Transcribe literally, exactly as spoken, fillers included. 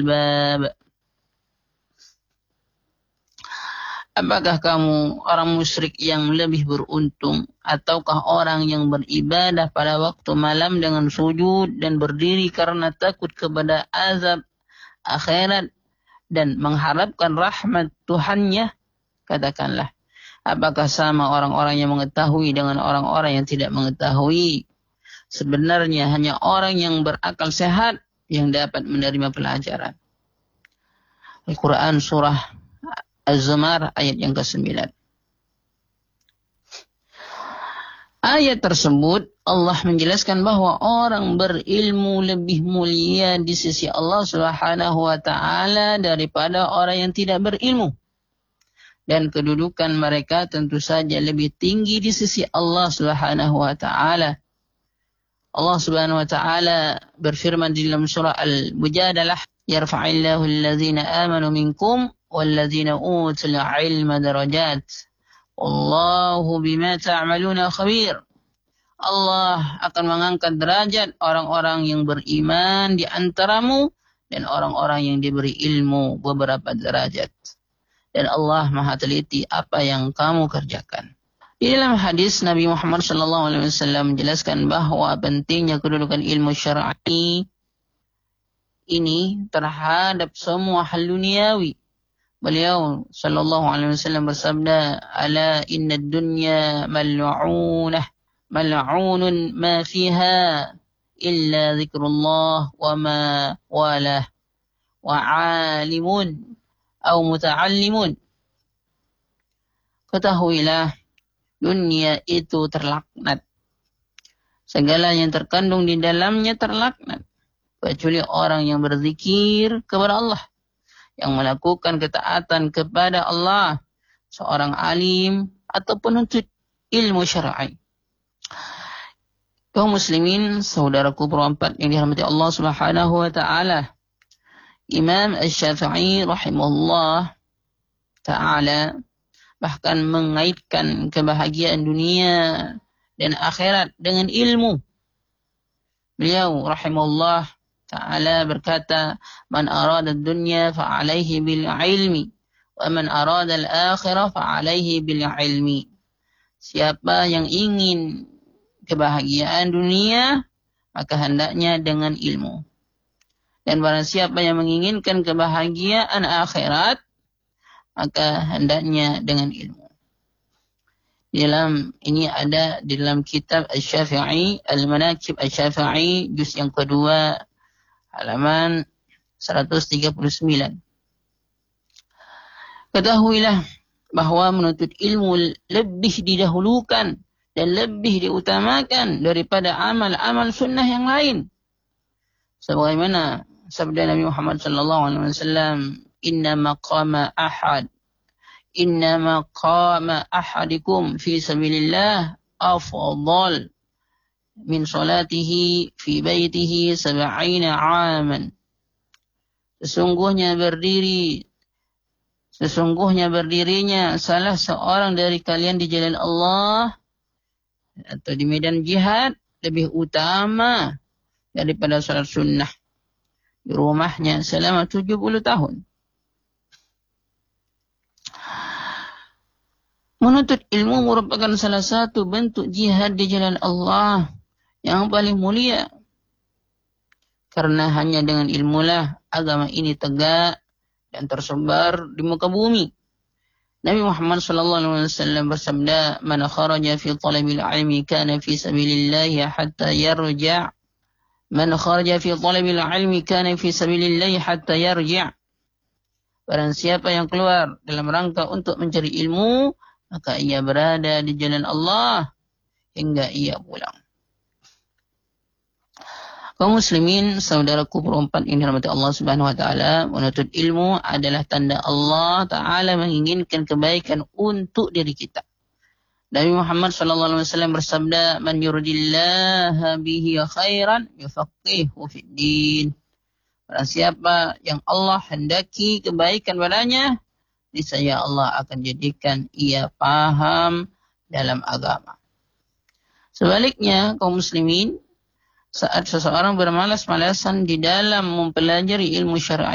albab. Apakah kamu orang musyrik yang lebih beruntung, ataukah orang yang beribadah pada waktu malam dengan sujud dan berdiri karena takut kepada azab akhirat dan mengharapkan rahmat Tuhannya? Katakanlah, apakah sama orang-orang yang mengetahui dengan orang-orang yang tidak mengetahui? Sebenarnya hanya orang yang berakal sehat yang dapat menerima pelajaran. Al-Quran surah Az-Zumar ayat yang kesembilan. Ayat tersebut Allah menjelaskan bahwa orang berilmu lebih mulia di sisi Allah Subhanahu wa taala daripada orang yang tidak berilmu. Dan kedudukan mereka tentu saja lebih tinggi di sisi Allah Subhanahu wa taala. Allah Subhanahu wa taala berfirman di dalam surah Al-Mujadalah, yarfa'illahu alladhina amanu minkum walladzina utul ilma darajat wallahu bima ta'maluna khabir. Allah akan mengangkat derajat orang-orang yang beriman di antaramu dan orang-orang yang diberi ilmu beberapa derajat. Dan Allah Maha teliti apa yang kamu kerjakan. Di dalam hadis Nabi Muhammad shallallahu alaihi wasallam menjelaskan bahwa pentingnya kedudukan ilmu syar'i ini terhadap semua hal duniawi. Beliau sallallahu alaihi wasallam bersabda, "Ala inna ad-dunya mal'unah, mal'unun ma fiha illa dzikrullah wa ma walah wa 'alimun aw muta'allimun." Ketahuilah, dunia itu terlaknat. Segala yang terkandung di dalamnya terlaknat, kecuali orang yang berzikir kepada Allah, yang melakukan ketaatan kepada Allah, seorang alim atau penuntut ilmu syar'i. Kaum muslimin, saudaraku perempat yang dirahmati Allah Subhanahu wa taala, Imam Asy-Syafi'i rahimahullah taala bahkan mengaitkan kebahagiaan dunia dan akhirat dengan ilmu. Beliau rahimahullah ta'ala berkata, "Man arada ad-dunya fa'alaihi bil ilmi, wa man arada al-akhirah fa'alaihi bil ilmi." Siapa yang ingin kebahagiaan dunia, maka hendaknya dengan ilmu. Dan barang siapa yang menginginkan kebahagiaan akhirat, maka hendaknya dengan ilmu. Di dalam ini ada di dalam kitab Asy-Syafi'i, Al-Manaqib Asy-Syafi'i, juz yang kedua, halaman seratus tiga puluh sembilan. Ketahuilah bahwa menuntut ilmu lebih didahulukan dan lebih diutamakan daripada amal-amal sunnah yang lain. Sebagaimana sabda Nabi Muhammad sallallahu alaihi wasallam, "Inna maqama ahad inna maqama ahadikum fi sabilillah afdal min salatihi fi baitihi sab'ina 'aman." Sesungguhnya berdiri sesungguhnya berdirinya salah seorang dari kalian di jalan Allah atau di medan jihad lebih utama daripada salat sunnah di rumahnya selama tujuh puluh tahun. Menuntut ilmu merupakan salah satu bentuk jihad di jalan Allah yang paling mulia. Karena hanya dengan ilmulah agama ini tegak dan tersebar di muka bumi. Nabi Muhammad sallallahu alaihi wasallam bersabda, "Man kharaja fi talabil ilmi kana fi sabilillah hatta yarja'." Man kharaja fi talabil ilmi kana fi sabilillah hatta yarja'. Barang siapa yang keluar dalam rangka untuk mencari ilmu, maka ia berada di jalan Allah hingga ia pulang. Kaum muslimin, saudaraku perempat yang dirahmati Allah Subhanahu wa taala, menuntut ilmu adalah tanda Allah taala menginginkan kebaikan untuk diri kita. Nabi Muhammad sallallahu alaihi wasallam bersabda, "Man yuridillaha bihi khairan yufaqihuhu fid din." Barang siapa yang Allah hendaki kebaikan padanya, niscaya Allah akan jadikan ia paham dalam agama. Sebaliknya, kaum muslimin, saat seseorang bermalas-malasan di dalam mempelajari ilmu syar'i,